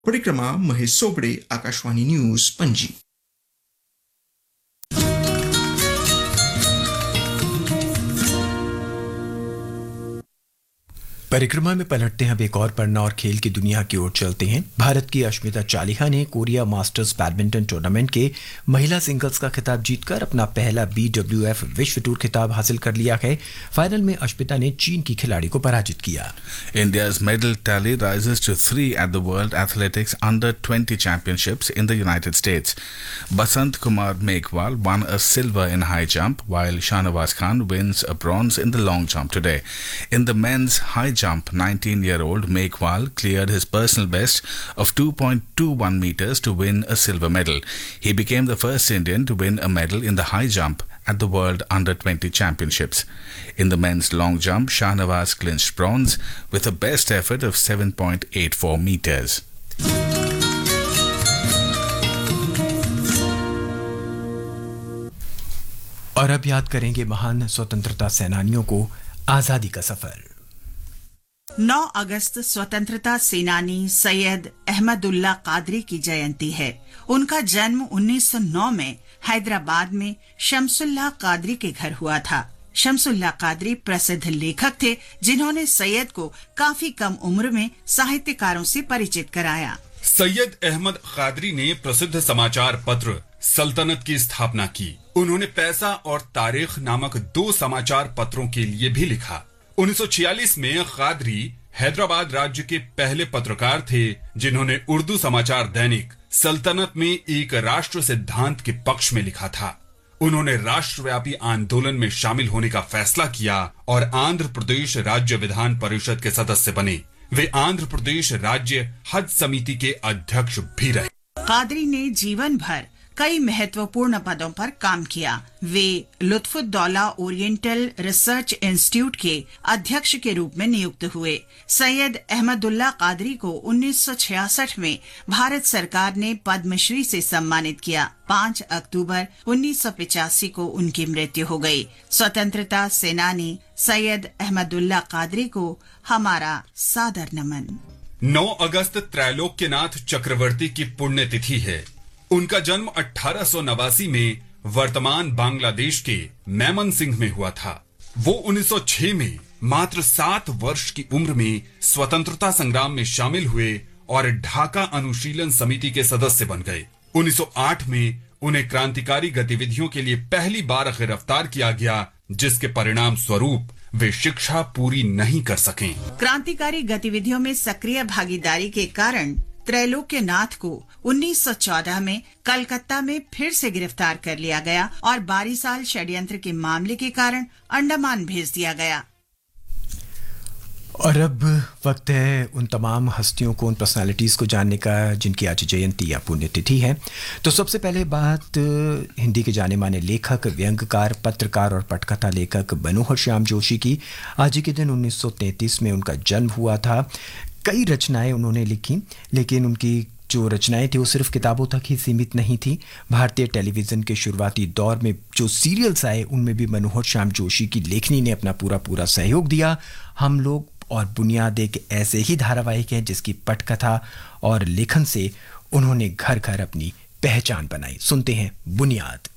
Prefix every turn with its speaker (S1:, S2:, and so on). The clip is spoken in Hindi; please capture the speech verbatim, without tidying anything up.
S1: परिक्रमा महेश सोबड़े, आकाशवाणी न्यूज पणजी।
S2: परिक्रमा में पलटते हैं अब एक और पढ़ना और खेल की दुनिया की ओर चलते हैं। भारत की अश्मिता चालिहा ने कोरिया मास्टर्स बैडमिंटन टूर्नामेंट के महिला सिंगल्स का खिताब जीतकर अपना पहला बी डब्ल्यू एफ विश्व टूर खिताब हासिल कर लिया है। फाइनल में अश्मिता ने चीन की खिलाड़ी को पराजित किया।
S3: India's medal tally rises to three at the World Athletics Under twenty Championships in the United States. Basant Kumar Meghwal won a silver in high jump, while Shahnawaz Khan wins a bronze in the long jump today. In the men's high jump, nineteen-year-old Meghwal cleared his personal best of two point two one meters to win a silver medal. He became the first Indian to win a medal in the high jump at the World Under twenty Championships. In the men's long jump, Shahnawaz clinched bronze with a best effort of seven point eight four meters.
S2: और अब याद करेंगे महान स्वतंत्रता सेनानियों को, आजादी का सफर।
S4: नौ अगस्त स्वतंत्रता सेनानी सैयद अहमदुल्ला कादरी की जयंती है। उनका जन्म उन्नीस सौ नौ में हैदराबाद में शमसुल्लाह कादरी के घर हुआ था। शमसुल्लाह कादरी प्रसिद्ध लेखक थे, जिन्होंने सैयद को काफी कम उम्र में साहित्यकारों से परिचित कराया।
S5: सैयद अहमद कादरी ने प्रसिद्ध समाचार पत्र सल्तनत की स्थापना की। उन्होंने पैसा और तारीख नामक दो समाचार पत्रों के लिए भी लिखा। उन्नीस सौ छियालीस में कादरी हैदराबाद राज्य के पहले पत्रकार थे, जिन्होंने उर्दू समाचार दैनिक सल्तनत में एक राष्ट्र सिद्धांत के पक्ष में लिखा था। उन्होंने राष्ट्रव्यापी आंदोलन में शामिल होने का फैसला किया और आंध्र प्रदेश राज्य विधान परिषद के सदस्य बने। वे आंध्र प्रदेश राज्य हज समिति के अध्यक्ष भी रहे।
S4: कादरी ने जीवन भर कई महत्वपूर्ण पदों पर काम किया। वे लुत्फुद्दौला ओरिएंटल रिसर्च इंस्टीट्यूट के अध्यक्ष के रूप में नियुक्त हुए। सैयद अहमदुल्ला कादरी को उन्नीस सौ छियासठ में भारत सरकार ने पद्मश्री से सम्मानित किया। पाँच अक्टूबर उन्नीस सौ पचासी को उनकी मृत्यु हो गई। स्वतंत्रता सेनानी सैयद अहमदुल्ला कादरी को हमारा सादर नमन।
S5: नौ अगस्त त्रैलोक्यनाथ चक्रवर्ती की पुण्यतिथि है। उनका जन्म अठारह सौ नवासी में वर्तमान बांग्लादेश के मैमन सिंह में हुआ था। वो उन्नीस सौ छह में मात्र सात वर्ष की उम्र में स्वतंत्रता संग्राम में शामिल हुए और ढाका अनुशीलन समिति के सदस्य बन गए। उन्नीस सौ आठ में उन्हें क्रांतिकारी गतिविधियों के लिए पहली बार गिरफ्तार किया गया, जिसके परिणाम स्वरूप वे शिक्षा पूरी नहीं कर सके।
S4: क्रांतिकारी गतिविधियों में सक्रिय भागीदारी के कारण त्रैलोक्यनाथ को उन्नीस सौ चौदह में कलकत्ता में फिर से गिरफ्तार कर लिया गया और बारह साल षड्यंत्र के मामले के कारण अंडमान भेज दिया गया।
S2: और अब वक्त है उन तमाम हस्तियों को, उन पर्सनालिटीज़ को जानने का जिनकी आज जयंती या पुण्यतिथि है। तो सबसे पहले बात हिंदी के जाने माने लेखक, व्यंग्यकार, पत्रकार और पटकथा लेखक मनोहर श्याम जोशी की। आज ही के दिन उन्नीस सौ तैंतीस में उनका जन्म हुआ था। कई रचनाएं उन्होंने लिखी, लेकिन उनकी जो रचनाएं थी वो सिर्फ किताबों तक ही सीमित नहीं थी। भारतीय टेलीविज़न के शुरुआती दौर में जो सीरियल्स आए, उनमें भी मनोहर श्याम जोशी की लेखनी ने अपना पूरा पूरा सहयोग दिया। हम लोग और बुनियाद एक ऐसे ही धारावाहिक है जिसकी पटकथा और लेखन से उन्होंने घर घर अपनी पहचान बनाई। सुनते हैं बुनियाद।